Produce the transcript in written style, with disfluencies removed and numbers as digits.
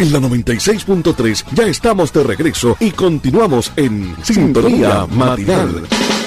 En la 96.3 ya estamos de regreso y continuamos en Sintonía Matinal.